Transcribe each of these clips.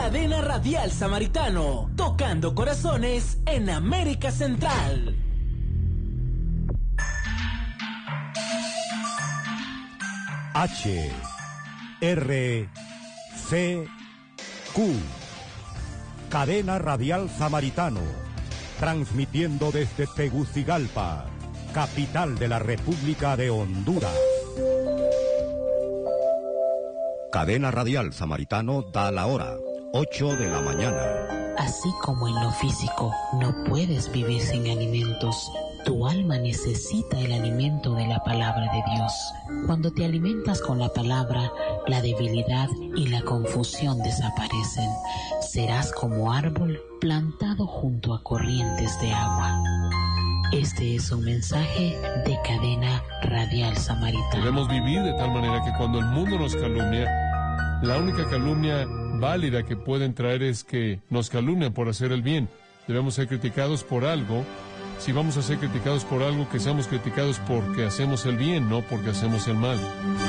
Cadena Radial Samaritano, tocando corazones en América Central. H R C Q Cadena Radial Samaritano, transmitiendo desde Tegucigalpa, capital de la República de Honduras. Cadena Radial Samaritano da la hora, 8 de la mañana. Así como en lo físico no puedes vivir sin alimentos, tu alma necesita el alimento de la palabra de Dios. Cuando te alimentas con la palabra, la debilidad y la confusión desaparecen. Serás como árbol plantado junto a corrientes de agua. Este es un mensaje de Cadena Radial Samaritano. Debemos vivir de tal manera que cuando el mundo nos calumnia, la única calumnia válida que pueden traer es que nos calumnian por hacer el bien. Debemos ser criticados por algo. Si vamos a ser criticados por algo, que seamos criticados porque hacemos el bien, no porque hacemos el mal.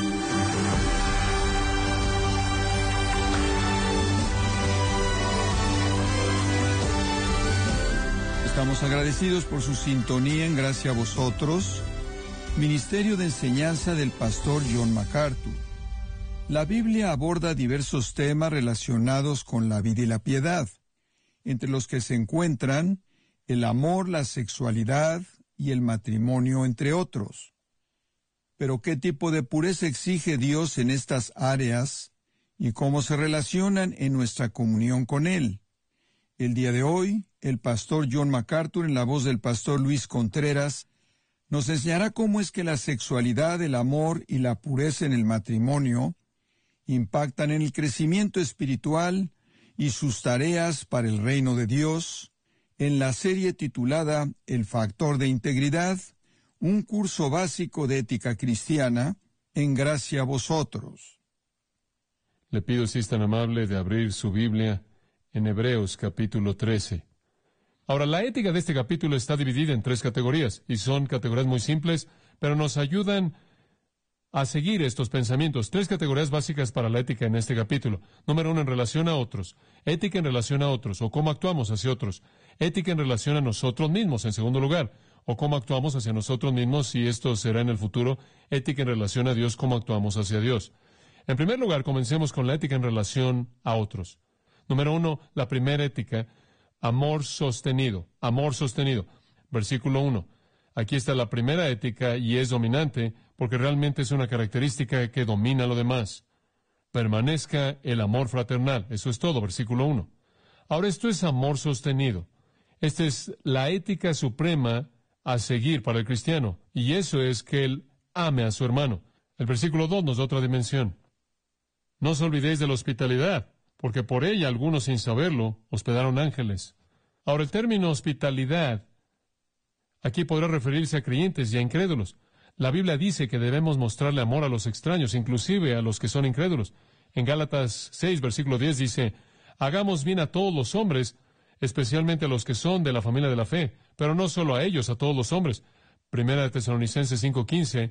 Estamos agradecidos por su sintonía en Gracia a Vosotros, Ministerio de Enseñanza del Pastor John MacArthur. La Biblia aborda diversos temas relacionados con la vida y la piedad, entre los que se encuentran el amor, la sexualidad y el matrimonio, entre otros. Pero ¿qué tipo de pureza exige Dios en estas áreas y cómo se relacionan en nuestra comunión con Él? El día de hoy, el pastor John MacArthur, en la voz del pastor Luis Contreras, nos enseñará cómo es que la sexualidad, el amor y la pureza en el matrimonio impactan en el crecimiento espiritual y sus tareas para el reino de Dios, en la serie titulada El Factor de Integridad, un curso básico de ética cristiana, en Gracia a Vosotros. Le pido si es tan amable de abrir su Biblia en Hebreos capítulo 13. Ahora, la ética de este capítulo está dividida en 3 categorías, y son categorías muy simples, pero nos ayudan a seguir estos pensamientos. 3 categorías básicas para la ética en este capítulo. Número 1, en relación a otros. Ética en relación a otros, o cómo actuamos hacia otros. Ética en relación a nosotros mismos, en segundo lugar, o cómo actuamos hacia nosotros mismos, y esto será en el futuro. Ética en relación a Dios, cómo actuamos hacia Dios. En primer lugar, comencemos con la ética en relación a otros. Número 1, la primera ética, amor sostenido. Amor sostenido. Versículo 1. Aquí está la primera ética y es dominante porque realmente es una característica que domina lo demás. Permanezca el amor fraternal. Eso es todo, versículo 1. Ahora, esto es amor sostenido. Esta es la ética suprema a seguir para el cristiano, y eso es que él ame a su hermano. El versículo 2 nos da otra dimensión. No os olvidéis de la hospitalidad, porque por ella algunos sin saberlo hospedaron ángeles. Ahora, el término hospitalidad aquí podrá referirse a creyentes y a incrédulos. La Biblia dice que debemos mostrarle amor a los extraños, inclusive a los que son incrédulos. En Gálatas 6, versículo 10 dice, hagamos bien a todos los hombres, especialmente a los que son de la familia de la fe, pero no solo a ellos, a todos los hombres. Primera de Tesalonicenses 5:15,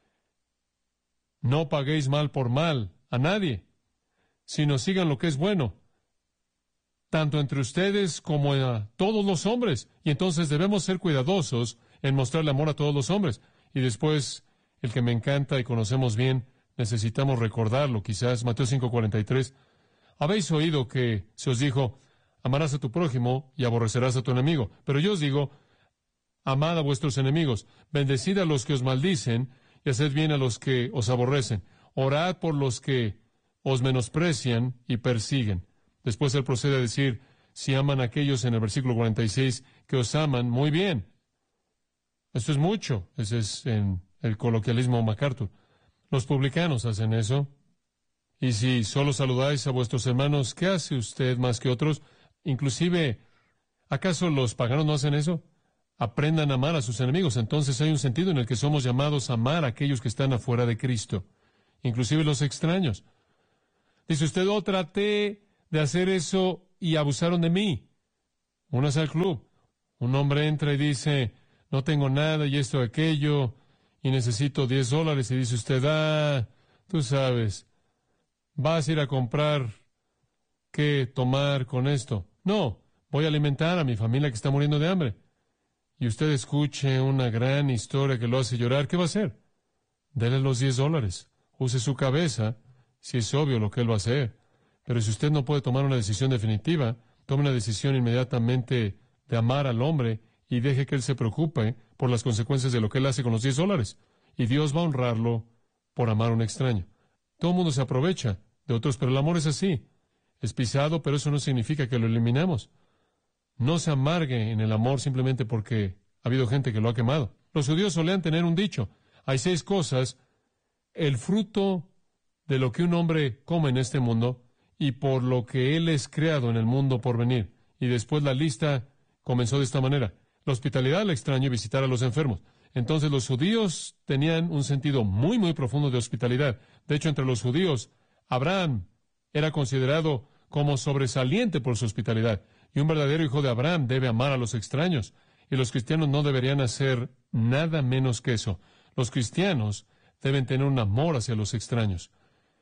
no paguéis mal por mal a nadie, sino sigan lo que es bueno, tanto entre ustedes como a todos los hombres. Y entonces debemos ser cuidadosos en mostrarle amor a todos los hombres. Y después, el que me encanta y conocemos bien, necesitamos recordarlo, quizás, Mateo 5:43. Habéis oído que se os dijo, amarás a tu prójimo y aborrecerás a tu enemigo. Pero yo os digo, amad a vuestros enemigos, bendecid a los que os maldicen y haced bien a los que os aborrecen. Orad por los que os menosprecian y persiguen. Después él procede a decir, si aman a aquellos en el versículo 46 que os aman, muy bien. Esto es mucho. Ese es en el coloquialismo MacArthur. Los publicanos hacen eso. Y si solo saludáis a vuestros hermanos, ¿qué hace usted más que otros? Inclusive, ¿acaso los paganos no hacen eso? Aprendan a amar a sus enemigos. Entonces hay un sentido en el que somos llamados a amar a aquellos que están afuera de Cristo, inclusive los extraños. Dice usted, traté de hacer eso y abusaron de mí. Únase al club. Un hombre entra y dice, no tengo nada y esto, aquello, y necesito $10, y dice usted, tú sabes, vas a ir a comprar, qué tomar con esto. No, voy a alimentar a mi familia que está muriendo de hambre. Y usted escuche una gran historia que lo hace llorar, ¿qué va a hacer? Dele los $10. Use su cabeza, si es obvio lo que él va a hacer. Pero si usted no puede tomar una decisión definitiva, tome una decisión inmediatamente de amar al hombre y deje que él se preocupe por las consecuencias de lo que él hace con los $10. Y Dios va a honrarlo por amar a un extraño. Todo el mundo se aprovecha de otros, pero el amor es así. Es pisado, pero eso no significa que lo eliminamos. No se amargue en el amor simplemente porque ha habido gente que lo ha quemado. Los judíos solían tener un dicho. Hay 6 cosas, el fruto de lo que un hombre come en este mundo y por lo que él es creado en el mundo por venir. Y después la lista comenzó de esta manera. La hospitalidad al extraño y visitar a los enfermos. Entonces los judíos tenían un sentido muy, muy profundo de hospitalidad. De hecho, entre los judíos, Abraham era considerado como sobresaliente por su hospitalidad. Y un verdadero hijo de Abraham debe amar a los extraños. Y los cristianos no deberían hacer nada menos que eso. Los cristianos deben tener un amor hacia los extraños.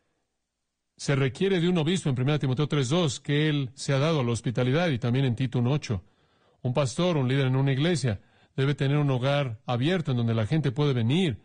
Se requiere de un obispo en 1 Timoteo 3:2 que él se ha dado a la hospitalidad, y también en Tito 1:8. Un pastor, un líder en una iglesia, debe tener un hogar abierto en donde la gente puede venir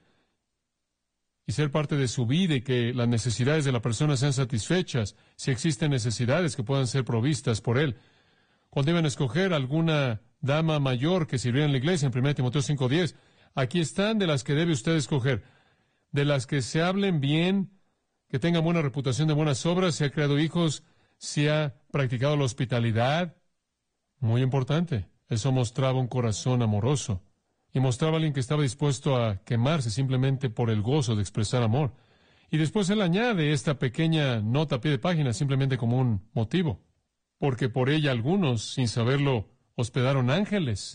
y ser parte de su vida y que las necesidades de la persona sean satisfechas, si existen necesidades que puedan ser provistas por él. Cuando deben escoger alguna dama mayor que sirviera en la iglesia, en 1 Timoteo 5:10, aquí están de las que debe usted escoger, de las que se hablen bien, que tengan buena reputación de buenas obras, si ha creado hijos, si ha practicado la hospitalidad. Muy importante. Eso mostraba un corazón amoroso. Y mostraba a alguien que estaba dispuesto a quemarse simplemente por el gozo de expresar amor. Y después él añade esta pequeña nota a pie de página simplemente como un motivo. Porque por ella algunos, sin saberlo, hospedaron ángeles.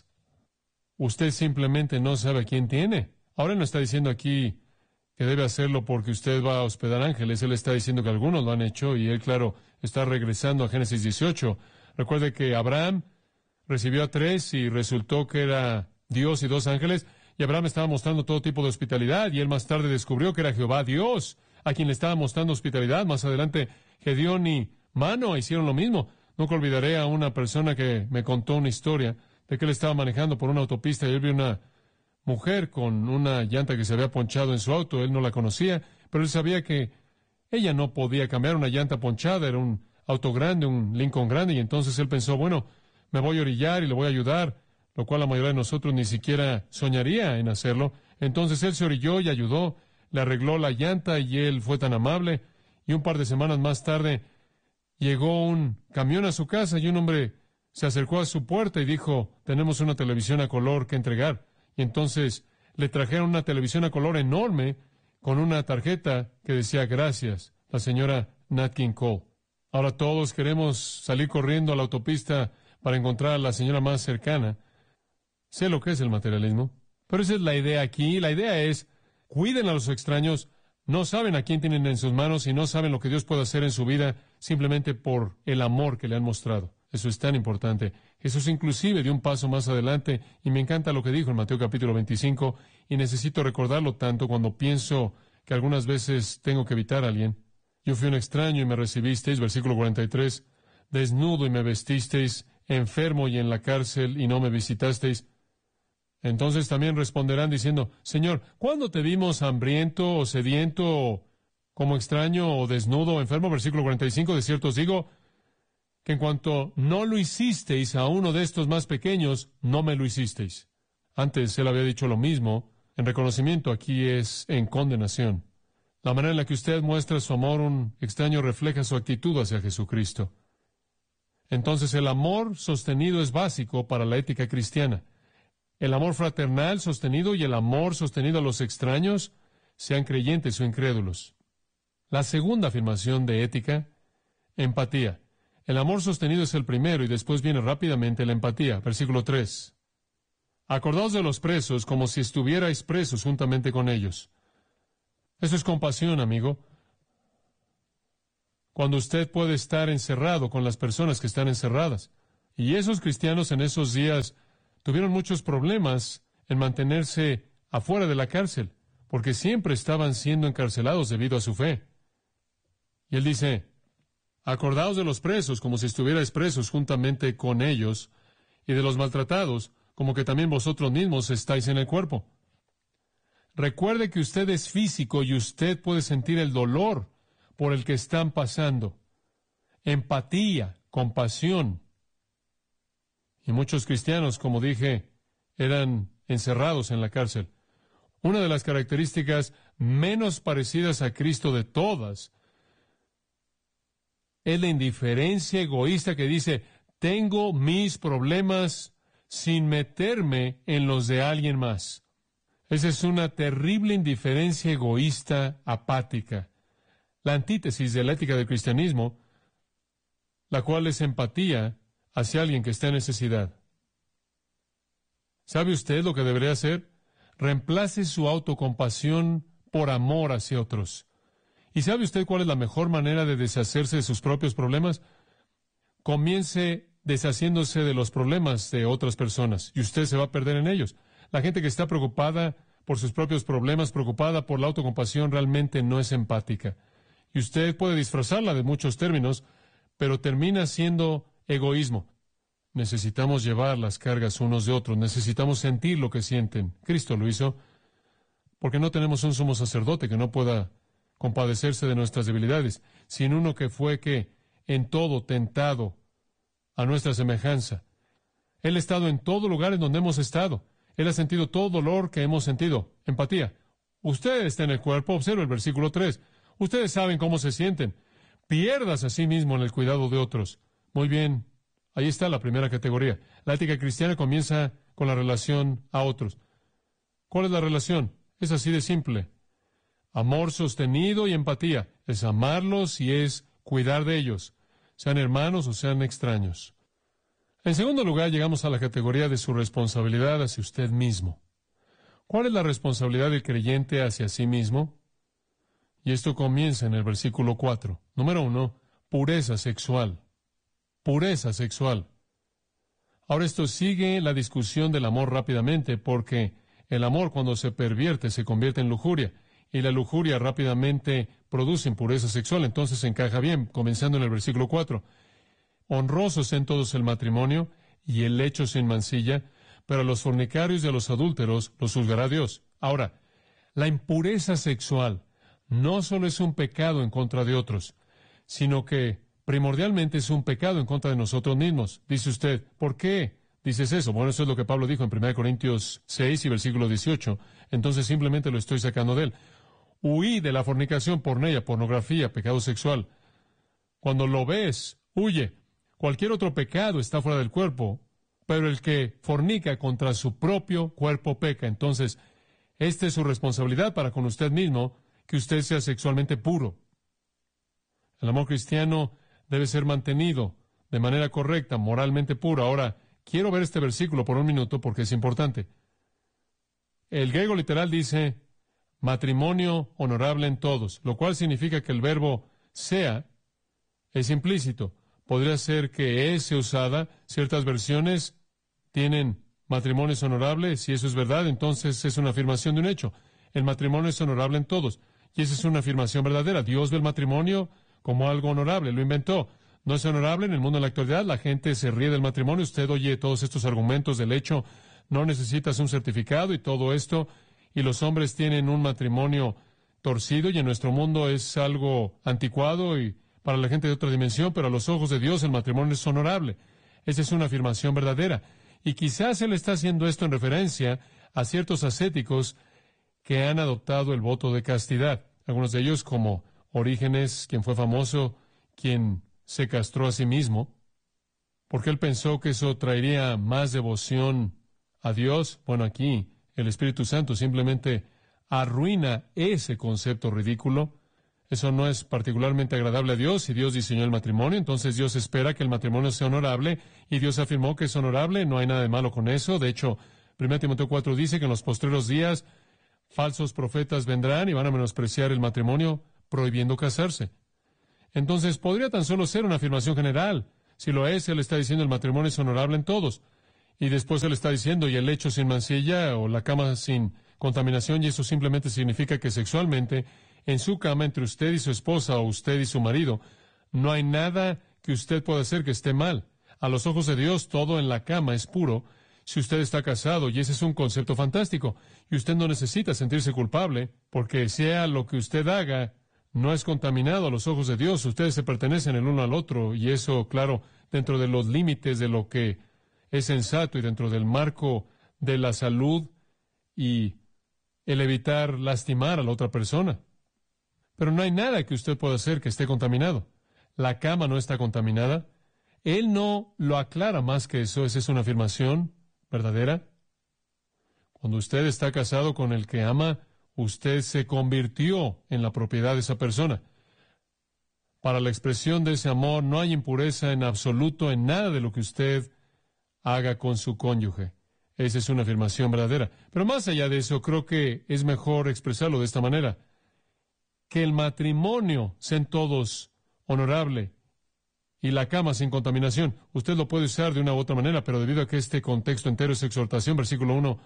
Usted simplemente no sabe a quién tiene. Ahora no está diciendo aquí que debe hacerlo porque usted va a hospedar ángeles. Él está diciendo que algunos lo han hecho y él, claro, está regresando a Génesis 18. Recuerde que Abraham recibió a 3 y resultó que era Dios y 2 ángeles, y Abraham estaba mostrando todo tipo de hospitalidad, y él más tarde descubrió que era Jehová Dios a quien le estaba mostrando hospitalidad. Más adelante, Gedeón y Manoah hicieron lo mismo. Nunca olvidaré a una persona que me contó una historia de que él estaba manejando por una autopista y él vio una mujer con una llanta que se había ponchado en su auto. Él no la conocía, pero él sabía que ella no podía cambiar una llanta ponchada. Era un auto grande, un Lincoln grande, y entonces él pensó, bueno, me voy a orillar y le voy a ayudar, lo cual la mayoría de nosotros ni siquiera soñaría en hacerlo. Entonces él se orilló y ayudó, le arregló la llanta y él fue tan amable. Y un par de semanas más tarde llegó un camión a su casa y un hombre se acercó a su puerta y dijo, tenemos una televisión a color que entregar. Y entonces le trajeron una televisión a color enorme con una tarjeta que decía gracias, la señora Nat King Cole. Ahora todos queremos salir corriendo a la autopista para encontrar a la señora más cercana. Sé lo que es el materialismo, pero esa es la idea aquí. La idea es, cuiden a los extraños, no saben a quién tienen en sus manos y no saben lo que Dios puede hacer en su vida simplemente por el amor que le han mostrado. Eso es tan importante. Jesús inclusive dio un paso más adelante y me encanta lo que dijo en Mateo capítulo 25 y necesito recordarlo tanto cuando pienso que algunas veces tengo que evitar a alguien. Yo fui un extraño y me recibisteis, versículo 43, desnudo y me vestisteis, enfermo y en la cárcel y no me visitasteis. Entonces también responderán diciendo, Señor, ¿cuándo te vimos hambriento o sediento o como extraño o desnudo o enfermo? Versículo 45, de cierto os digo que en cuanto no lo hicisteis a uno de estos más pequeños, no me lo hicisteis. Antes él había dicho lo mismo en reconocimiento, aquí es en condenación. La manera en la que usted muestra su amor, un extraño refleja su actitud hacia Jesucristo. Entonces el amor sostenido es básico para la ética cristiana. El amor fraternal sostenido y el amor sostenido a los extraños, sean creyentes o incrédulos. La segunda afirmación de ética, empatía. El amor sostenido es el primero y después viene rápidamente la empatía. Versículo 3. Acordaos de los presos como si estuvierais presos juntamente con ellos. Eso es compasión, amigo. Cuando usted puede estar encerrado con las personas que están encerradas. Y esos cristianos en esos días tuvieron muchos problemas en mantenerse afuera de la cárcel, porque siempre estaban siendo encarcelados debido a su fe. Y él dice, Acordaos de los presos, como si estuvierais presos juntamente con ellos, y de los maltratados, como que también vosotros mismos estáis en el cuerpo. Recuerde que usted es físico y usted puede sentir el dolor por el que están pasando. Empatía, compasión. Y muchos cristianos, como dije, eran encerrados en la cárcel. Una de las características menos parecidas a Cristo de todas es la indiferencia egoísta que dice, tengo mis problemas sin meterme en los de alguien más. Esa es una terrible indiferencia egoísta, apática. La antítesis de la ética del cristianismo, la cual es empatía hacia alguien que está en necesidad. ¿Sabe usted lo que debería hacer? Reemplace su autocompasión por amor hacia otros. ¿Y sabe usted cuál es la mejor manera de deshacerse de sus propios problemas? Comience deshaciéndose de los problemas de otras personas, y usted se va a perder en ellos. La gente que está preocupada por sus propios problemas, preocupada por la autocompasión, realmente no es empática. Y usted puede disfrazarla de muchos términos, pero termina siendo egoísmo. Necesitamos llevar las cargas unos de otros, necesitamos sentir lo que sienten. Cristo lo hizo, porque no tenemos un sumo sacerdote que no pueda compadecerse de nuestras debilidades, sino uno que fue que en todo tentado a nuestra semejanza. Él ha estado en todo lugar en donde hemos estado. Él ha sentido todo dolor que hemos sentido. Empatía. Usted está en el cuerpo, observa el versículo 3. Ustedes saben cómo se sienten. Pierdas a sí mismo en el cuidado de otros. Muy bien, ahí está la primera categoría. La ética cristiana comienza con la relación a otros. ¿Cuál es la relación? Es así de simple. Amor sostenido y empatía. Es amarlos y es cuidar de ellos, sean hermanos o sean extraños. En segundo lugar, llegamos a la categoría de su responsabilidad hacia usted mismo. ¿Cuál es la responsabilidad del creyente hacia sí mismo? Y esto comienza en el versículo 4. Número 1, pureza sexual. Pureza sexual. Ahora esto sigue la discusión del amor rápidamente, porque el amor cuando se pervierte se convierte en lujuria, y la lujuria rápidamente produce impureza sexual. Entonces encaja bien, comenzando en el versículo 4. Honrosos en todos el matrimonio y el lecho sin mancilla, pero a los fornicarios y a los adúlteros los juzgará Dios. Ahora, la impureza sexual no solo es un pecado en contra de otros, sino que primordialmente es un pecado en contra de nosotros mismos. Dice usted, ¿por qué dices eso? Bueno, eso es lo que Pablo dijo en 1 Corintios 6 y versículo 18. Entonces simplemente lo estoy sacando de él. Huí de la fornicación, pornea, pornografía, pecado sexual. Cuando lo ves, huye. Cualquier otro pecado está fuera del cuerpo, pero el que fornica contra su propio cuerpo peca. Entonces, esta es su responsabilidad para con usted mismo, que usted sea sexualmente puro. El amor cristiano debe ser mantenido de manera correcta, moralmente puro. Ahora, quiero ver este versículo por un minuto porque es importante. El griego literal dice matrimonio honorable en todos, lo cual significa que el verbo sea es implícito. Podría ser que es usada. Ciertas versiones tienen matrimonios honorables. Si eso es verdad, entonces es una afirmación de un hecho. El matrimonio es honorable en todos. Y esa es una afirmación verdadera. Dios ve el matrimonio como algo honorable. Lo inventó. No es honorable en el mundo de la actualidad. La gente se ríe del matrimonio. Usted oye todos estos argumentos del hecho. No necesitas un certificado y todo esto. Y los hombres tienen un matrimonio torcido y en nuestro mundo es algo anticuado y para la gente de otra dimensión, pero a los ojos de Dios el matrimonio es honorable. Esa es una afirmación verdadera. Y quizás Él está haciendo esto en referencia a ciertos ascéticos que han adoptado el voto de castidad. Algunos de ellos, como Orígenes, quien fue famoso, quien se castró a sí mismo, porque él pensó que eso traería más devoción a Dios. Bueno, aquí el Espíritu Santo simplemente arruina ese concepto ridículo. Eso no es particularmente agradable a Dios, y Dios diseñó el matrimonio, entonces Dios espera que el matrimonio sea honorable, y Dios afirmó que es honorable, no hay nada de malo con eso. De hecho, 1 Timoteo 4 dice que en los postreros días falsos profetas vendrán y van a menospreciar el matrimonio, prohibiendo casarse. Entonces, podría tan solo ser una afirmación general. Si lo es, Él está diciendo el matrimonio es honorable en todos. Y después Él está diciendo, y el lecho sin mancilla, o la cama sin contaminación, y eso simplemente significa que sexualmente, en su cama, entre usted y su esposa, o usted y su marido, No hay nada que usted pueda hacer que esté mal. A los ojos de Dios, todo en la cama es puro. Si usted está casado, y ese es un concepto fantástico, y usted no necesita sentirse culpable, porque sea lo que usted haga, no es contaminado a los ojos de Dios. Ustedes se pertenecen el uno al otro, y eso, claro, dentro de los límites de lo que es sensato y dentro del marco de la salud y el evitar lastimar a la otra persona. Pero no hay nada que usted pueda hacer que esté contaminado. La cama no está contaminada. Él no lo aclara más que eso. Esa es una afirmación verdadera. Cuando usted está casado con el que ama, usted se convirtió en la propiedad de esa persona. Para la expresión de ese amor no hay impureza en absoluto en nada de lo que usted haga con su cónyuge. Esa es una afirmación verdadera. Pero más allá de eso, creo que es mejor expresarlo de esta manera. Que el matrimonio sean todos honorable y la cama sin contaminación. Usted lo puede usar de una u otra manera, pero debido a que este contexto entero es exhortación, versículo 1,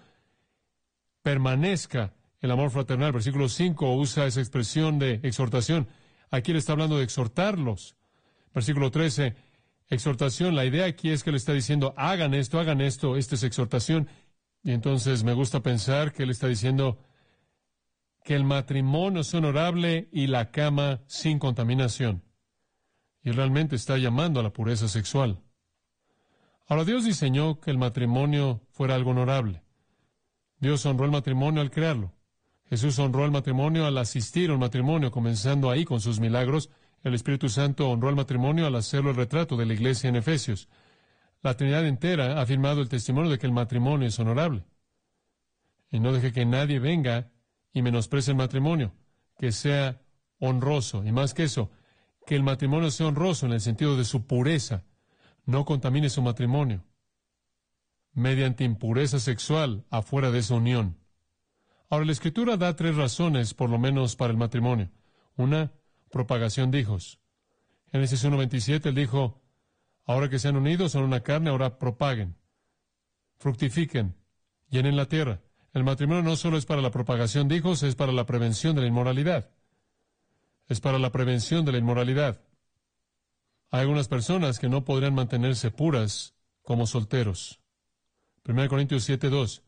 permanezca el amor fraternal. Versículo 5 usa esa expresión de exhortación. Aquí le está hablando de exhortarlos. Versículo 13, exhortación. La idea aquí es que le está diciendo, hagan esto, esta es exhortación. Y entonces me gusta pensar que él está diciendo que el matrimonio es honorable y la cama sin contaminación. Y realmente está llamando a la pureza sexual. Ahora, Dios diseñó que el matrimonio fuera algo honorable. Dios honró el matrimonio al crearlo. Jesús honró el matrimonio al asistir a un matrimonio, comenzando ahí con sus milagros. El Espíritu Santo honró el matrimonio al hacerlo el retrato de la iglesia en Efesios. La Trinidad entera ha afirmado el testimonio de que el matrimonio es honorable. Y no deje que nadie venga y menosprecie el matrimonio, que sea honroso. Y más que eso, que el matrimonio sea honroso en el sentido de su pureza. No contamine su matrimonio mediante impureza sexual afuera de esa unión. Ahora, la Escritura da 3 razones, por lo menos, para el matrimonio. Una, propagación de hijos. Génesis 1:27, él dijo, ahora que se han unido, son una carne, ahora propaguen, fructifiquen, llenen la tierra. El matrimonio no solo es para la propagación de hijos, es para la prevención de la inmoralidad. Es para la prevención de la inmoralidad. Hay algunas personas que no podrían mantenerse puras como solteros. 1 Corintios 7:2.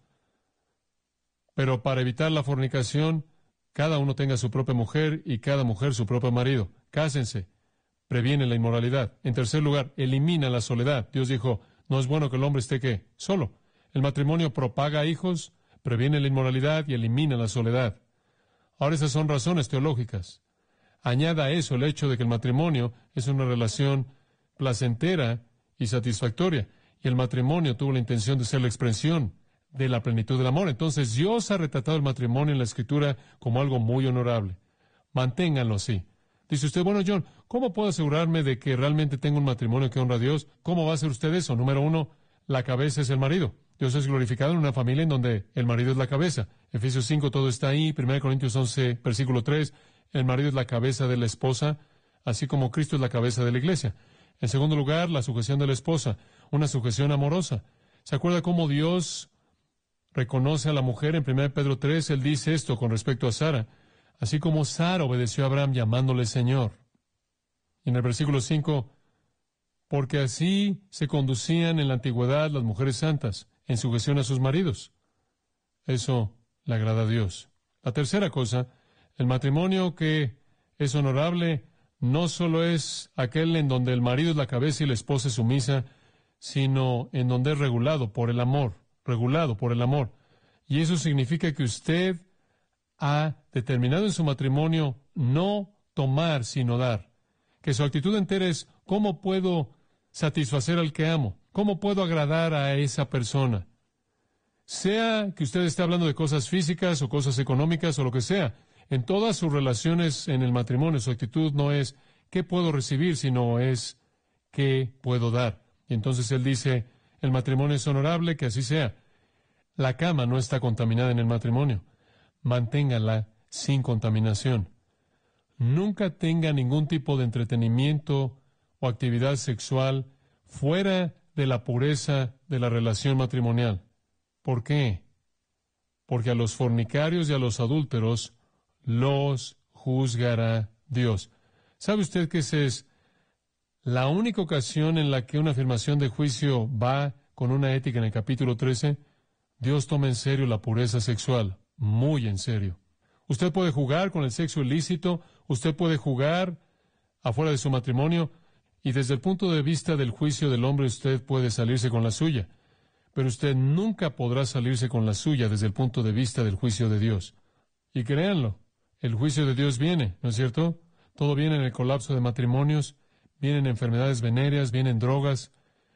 Pero para evitar la fornicación, cada uno tenga su propia mujer y cada mujer su propio marido. Cásense. Previene la inmoralidad. En tercer lugar, elimina la soledad. Dios dijo, no es bueno que el hombre esté ¿qué? Solo. El matrimonio propaga hijos, previene la inmoralidad y elimina la soledad. Ahora esas son razones teológicas. Añada a eso el hecho de que el matrimonio es una relación placentera y satisfactoria. Y el matrimonio tuvo la intención de ser la expresión de la plenitud del amor. Entonces Dios ha retratado el matrimonio en la Escritura como algo muy honorable. Manténganlo así. Dice usted, bueno, John, ¿cómo puedo asegurarme de que realmente tengo un matrimonio que honra a Dios? ¿Cómo va a hacer usted eso? Número 1, la cabeza es el marido. Dios es glorificado en una familia en donde el marido es la cabeza. Efesios 5, todo está ahí. 1 Corintios 11, versículo 3, el marido es la cabeza de la esposa, así como Cristo es la cabeza de la iglesia. En segundo lugar, la sujeción de la esposa, una sujeción amorosa. ¿Se acuerda cómo Dios reconoce a la mujer? En 1 Pedro 3, él dice esto con respecto a Sara. Así como Sara obedeció a Abraham llamándole Señor. Y en el versículo 5, porque así se conducían en la antigüedad las mujeres santas, en sujeción a sus maridos. Eso le agrada a Dios. La tercera cosa, el matrimonio que es honorable no solo es aquel en donde el marido es la cabeza y la esposa es sumisa, sino en donde es regulado por el amor. Y eso significa que usted ha determinado en su matrimonio no tomar sino dar. Que su actitud entera es ¿cómo puedo satisfacer al que amo? ¿Cómo puedo agradar a esa persona? Sea que usted esté hablando de cosas físicas o cosas económicas o lo que sea, en todas sus relaciones en el matrimonio, su actitud no es ¿qué puedo recibir? Sino es ¿qué puedo dar? Y entonces él dice, el matrimonio es honorable, que así sea. La cama no está contaminada en el matrimonio. Manténgala sin contaminación. Nunca tenga ningún tipo de entretenimiento o actividad sexual fuera de la pureza de la relación matrimonial. ¿Por qué? Porque a los fornicarios y a los adúlteros los juzgará Dios. ¿Sabe usted que esa es La única ocasión en la que una afirmación de juicio va con una ética en el capítulo 13, Dios toma en serio la pureza sexual, muy en serio. Usted puede jugar con el sexo ilícito, usted puede jugar afuera de su matrimonio, y desde el punto de vista del juicio del hombre usted puede salirse con la suya, pero usted nunca podrá salirse con la suya desde el punto de vista del juicio de Dios. Y créanlo, el juicio de Dios viene, ¿no es cierto? Todo viene en el colapso de matrimonios, vienen enfermedades venéreas, vienen drogas,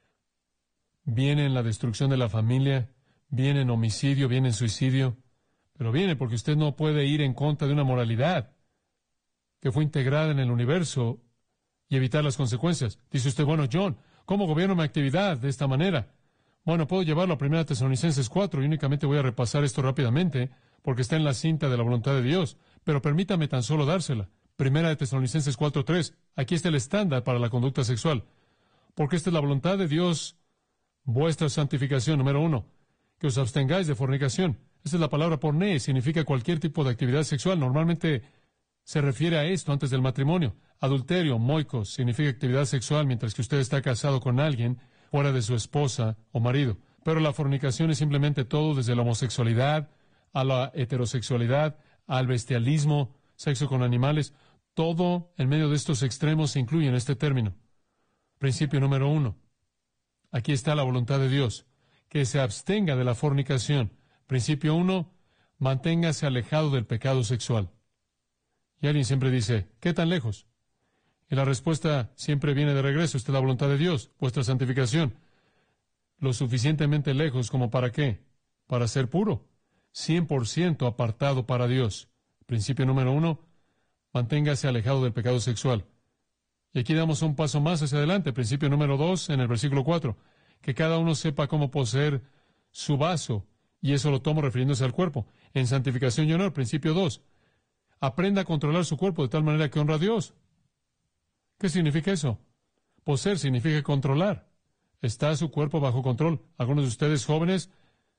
viene en la destrucción de la familia, viene en homicidio, viene en suicidio, pero viene porque usted no puede ir en contra de una moralidad que fue integrada en el universo y evitar las consecuencias. Dice usted, bueno, John, ¿cómo gobierno mi actividad de esta manera? Bueno, puedo llevarlo a 1 Tesalonicenses 4 y únicamente voy a repasar esto rápidamente porque está en la cinta de la voluntad de Dios, pero permítame tan solo dársela. 1 Tesalonicenses 4:3. Aquí está el estándar para la conducta sexual. Porque esta es la voluntad de Dios, vuestra santificación, número 1, que os abstengáis de fornicación. Esta es la palabra porné, significa cualquier tipo de actividad sexual. Normalmente se refiere a esto antes del matrimonio. Adulterio, moikos, significa actividad sexual mientras que usted está casado con alguien fuera de su esposa o marido. Pero la fornicación es simplemente todo, desde la homosexualidad a la heterosexualidad, al bestialismo, sexo con animales. Todo en medio de estos extremos se incluye en este término. Principio número 1. Aquí está la voluntad de Dios, que se abstenga de la fornicación. Principio 1, manténgase alejado del pecado sexual. Y alguien siempre dice, ¿qué tan lejos? Y la respuesta siempre viene de regreso. Esta es la voluntad de Dios, vuestra santificación. Lo suficientemente lejos como para qué? Para ser puro. 100% apartado para Dios. Principio número 1, manténgase alejado del pecado sexual. Y aquí damos un paso más hacia adelante. Principio número 2, en el versículo 4, que cada uno sepa cómo poseer su vaso, y eso lo tomo refiriéndose al cuerpo. En santificación y honor, principio 2, aprenda a controlar su cuerpo de tal manera que honra a Dios. ¿Qué significa eso? Poseer significa controlar. Está su cuerpo bajo control. Algunos de ustedes jóvenes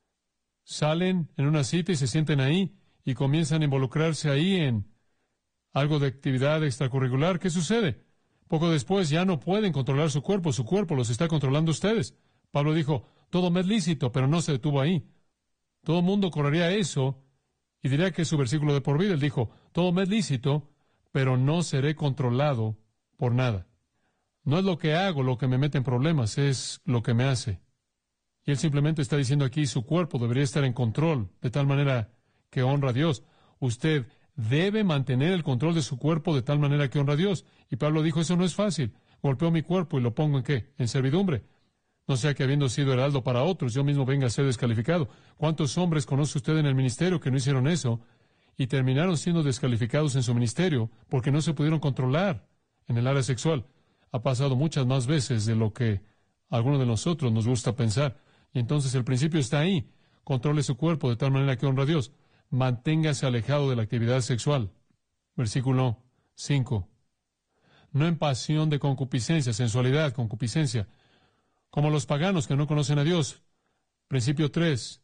salen en una cita y se sienten ahí y comienzan a involucrarse ahí en algo de actividad extracurricular. ¿Qué sucede? Poco después ya no pueden controlar su cuerpo los está controlando ustedes. Pablo dijo, todo me es lícito, pero no se detuvo ahí. Todo el mundo correría eso y diría que es su versículo de por vida. Él dijo, todo me es lícito, pero no seré controlado por nada. No es lo que hago lo que me mete en problemas, es lo que me hace. Y él simplemente está diciendo aquí, su cuerpo debería estar en control, de tal manera que honra a Dios. Usted debe mantener el control de su cuerpo de tal manera que honra a Dios. Y Pablo dijo, eso no es fácil. Golpeo mi cuerpo y lo pongo ¿en qué? En servidumbre. No sea que habiendo sido heraldo para otros, yo mismo venga a ser descalificado. ¿Cuántos hombres conoce usted en el ministerio que no hicieron eso y terminaron siendo descalificados en su ministerio porque no se pudieron controlar en el área sexual? Ha pasado muchas más veces de lo que a algunos de nosotros nos gusta pensar. Y entonces el principio está ahí. Controle su cuerpo de tal manera que honra a Dios. Manténgase alejado de la actividad sexual. Versículo 5. No en pasión de concupiscencia, sensualidad, concupiscencia, como los paganos que no conocen a Dios. Principio 3.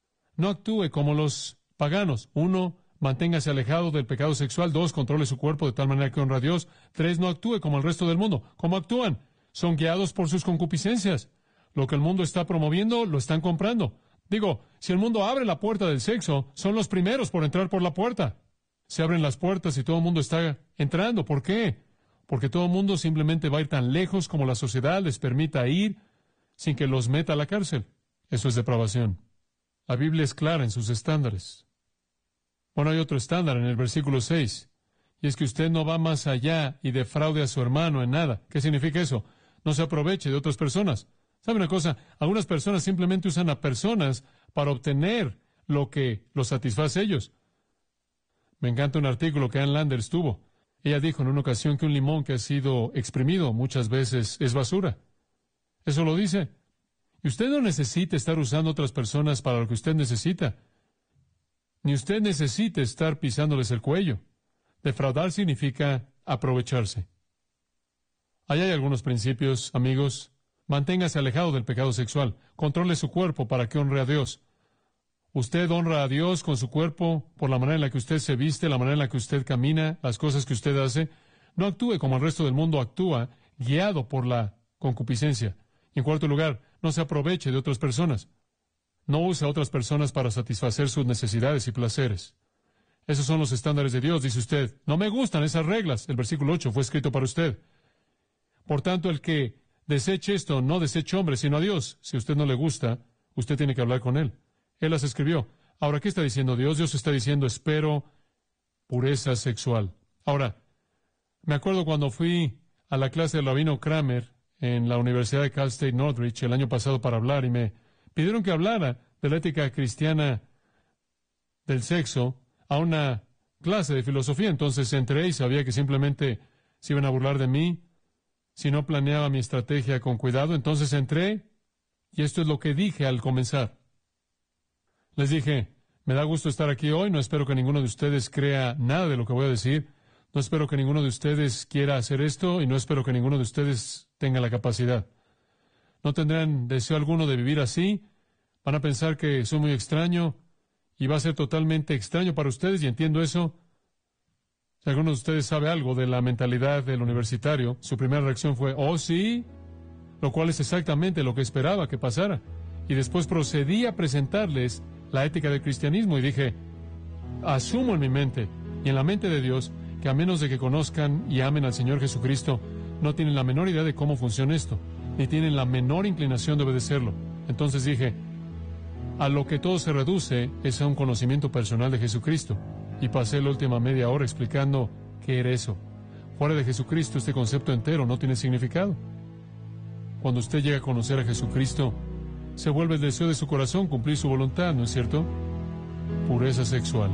No actúe como los paganos. 1. Manténgase alejado del pecado sexual. 2. Controle su cuerpo de tal manera que honra a Dios. 3. No actúe como el resto del mundo. ¿Cómo actúan? Son guiados por sus concupiscencias. Lo que el mundo está promoviendo, lo están comprando. Digo, si el mundo abre la puerta del sexo, son los primeros por entrar por la puerta. Se abren las puertas y todo el mundo está entrando. ¿Por qué? Porque todo el mundo simplemente va a ir tan lejos como la sociedad les permita ir sin que los meta a la cárcel. Eso es depravación. La Biblia es clara en sus estándares. Bueno, hay otro estándar en el versículo 6, y es que usted no va más allá y defraude a su hermano en nada. ¿Qué significa eso? No se aproveche de otras personas. ¿Sabe una cosa? Algunas personas simplemente usan a personas para obtener lo que los satisface a ellos. Me encanta un artículo que Ann Landers tuvo. Ella dijo en una ocasión que un limón que ha sido exprimido muchas veces es basura. Eso lo dice. Y usted no necesita estar usando a otras personas para lo que usted necesita. Ni usted necesita estar pisándoles el cuello. Defraudar significa aprovecharse. Ahí hay algunos principios, amigos. Manténgase alejado del pecado sexual. Controle su cuerpo para que honre a Dios. Usted honra a Dios con su cuerpo por la manera en la que usted se viste, la manera en la que usted camina, las cosas que usted hace. No actúe como el resto del mundo actúa, guiado por la concupiscencia. Y en cuarto lugar, no se aproveche de otras personas. No use a otras personas para satisfacer sus necesidades y placeres. Esos son los estándares de Dios, dice usted. No me gustan esas reglas. El versículo 8 fue escrito para usted. Por tanto, el que deseche esto, no deseche hombre, sino a Dios. Si a usted no le gusta, usted tiene que hablar con Él. Él las escribió. Ahora, ¿qué está diciendo Dios? Dios está diciendo, espero pureza sexual. Ahora, me acuerdo cuando fui a la clase del rabino Kramer en la Universidad de Cal State Northridge el año pasado para hablar, y me pidieron que hablara de la ética cristiana del sexo a una clase de filosofía. Entonces entré y sabía que simplemente se iban a burlar de mí si no planeaba mi estrategia con cuidado. Entonces entré y esto es lo que dije al comenzar. Les dije, me da gusto estar aquí hoy, no espero que ninguno de ustedes crea nada de lo que voy a decir, no espero que ninguno de ustedes quiera hacer esto y no espero que ninguno de ustedes tenga la capacidad. No tendrán deseo alguno de vivir así, van a pensar que soy muy extraño y va a ser totalmente extraño para ustedes, y entiendo eso. Si alguno de ustedes sabe algo de la mentalidad del universitario, su primera reacción fue, oh sí, lo cual es exactamente lo que esperaba que pasara. Y después procedí a presentarles la ética del cristianismo y dije, asumo en mi mente y en la mente de Dios que a menos de que conozcan y amen al Señor Jesucristo, no tienen la menor idea de cómo funciona esto, ni tienen la menor inclinación de obedecerlo. Entonces dije, a lo que todo se reduce es a un conocimiento personal de Jesucristo. Y pasé la última media hora explicando qué era eso. Fuera de Jesucristo, este concepto entero no tiene significado. Cuando usted llega a conocer a Jesucristo, se vuelve el deseo de su corazón cumplir su voluntad, ¿no es cierto? Pureza sexual.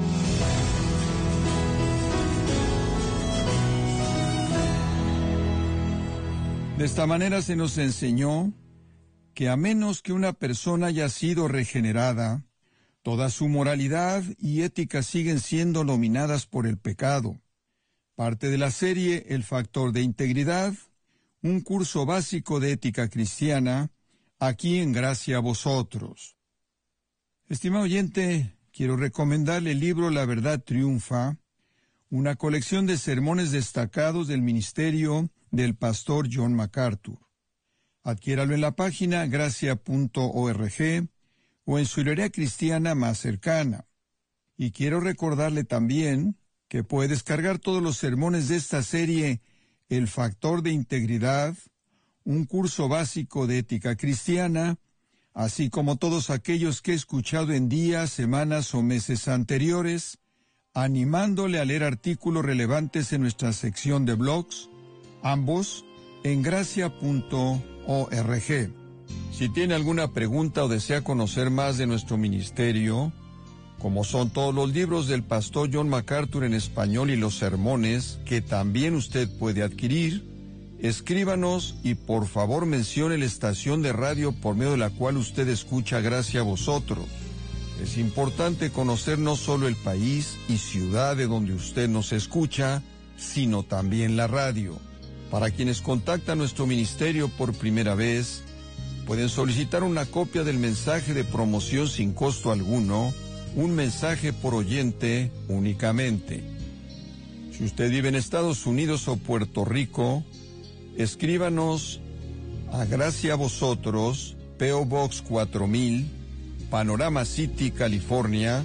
De esta manera se nos enseñó que a menos que una persona haya sido regenerada, toda su moralidad y ética siguen siendo dominadas por el pecado. Parte de la serie El Factor de Integridad, un curso básico de ética cristiana, aquí en Gracia a Vosotros. Estimado oyente, quiero recomendarle el libro La Verdad Triunfa, una colección de sermones destacados del ministerio del pastor John MacArthur. Adquiéralo en la página gracia.org o en su librería cristiana más cercana. Y quiero recordarle también que puede descargar todos los sermones de esta serie El Factor de Integridad, un curso básico de ética cristiana, así como todos aquellos que he escuchado en días, semanas o meses anteriores, animándole a leer artículos relevantes en nuestra sección de blogs, ambos en gracia.org. Si tiene alguna pregunta o desea conocer más de nuestro ministerio, como son todos los libros del pastor John MacArthur en español y los sermones que también usted puede adquirir, escríbanos y por favor mencione la estación de radio por medio de la cual usted escucha Gracia a Vosotros. Es importante conocer no solo el país y ciudad de donde usted nos escucha, sino también la radio. Para quienes contactan nuestro ministerio por primera vez, pueden solicitar una copia del mensaje de promoción sin costo alguno, un mensaje por oyente únicamente. Si usted vive en Estados Unidos o Puerto Rico, escríbanos a Gracia a Vosotros, P.O. Box 4000, Panorama City, California,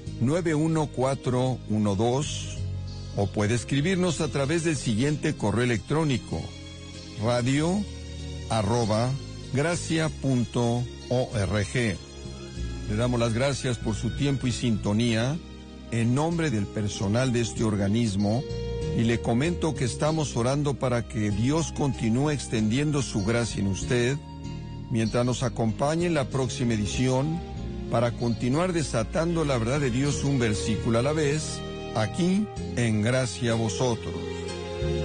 91412, o puede escribirnos a través del siguiente correo electrónico, radio@gracia.org. Le damos las gracias por su tiempo y sintonía en nombre del personal de este organismo y le comento que estamos orando para que Dios continúe extendiendo su gracia en usted mientras nos acompañe en la próxima edición para continuar desatando la verdad de Dios un versículo a la vez, aquí en Gracia a Vosotros.